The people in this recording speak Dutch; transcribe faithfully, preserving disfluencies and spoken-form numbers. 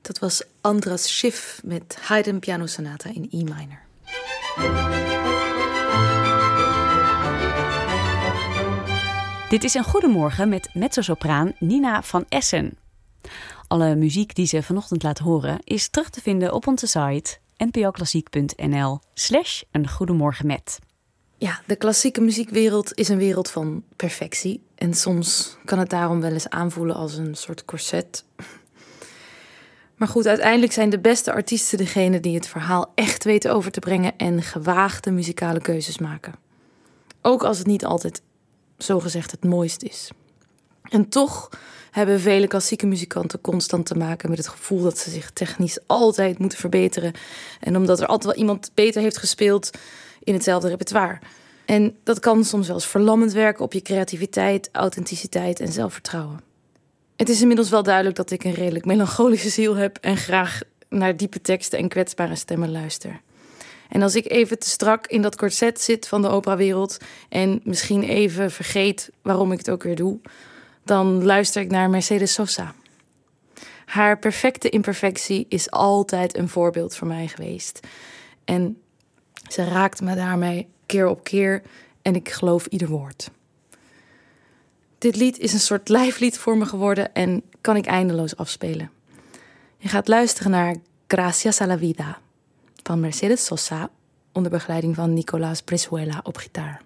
Dat was Andras Schiff met Haydn Piano Sonata in E minor. Dit is een Goedemorgen met mezzosopraan Nina van Essen. Alle muziek die ze vanochtend laat horen is terug te vinden op onze site npoklassiek.nl slash een goedemorgen met. Ja, de klassieke muziekwereld is een wereld van perfectie. En soms kan het daarom wel eens aanvoelen als een soort corset. Maar goed, uiteindelijk zijn de beste artiesten degene die het verhaal echt weten over te brengen en gewaagde muzikale keuzes maken. Ook als het niet altijd zogezegd het mooist is. En toch hebben vele klassieke muzikanten constant te maken met het gevoel dat ze zich technisch altijd moeten verbeteren. En omdat er altijd wel iemand beter heeft gespeeld in hetzelfde repertoire. En dat kan soms wel eens verlammend werken op je creativiteit, authenticiteit en zelfvertrouwen. Het is inmiddels wel duidelijk dat ik een redelijk melancholische ziel heb en graag naar diepe teksten en kwetsbare stemmen luister. En als ik even te strak in dat corset zit van de operawereld en misschien even vergeet waarom ik het ook weer doe, dan luister ik naar Mercedes Sosa. Haar perfecte imperfectie is altijd een voorbeeld voor mij geweest. En ze raakt me daarmee keer op keer en ik geloof ieder woord. Dit lied is een soort lijflied voor me geworden en kan ik eindeloos afspelen. Je gaat luisteren naar Gracias a la vida van Mercedes Sosa onder begeleiding van Nicolás Brizuela op gitaar.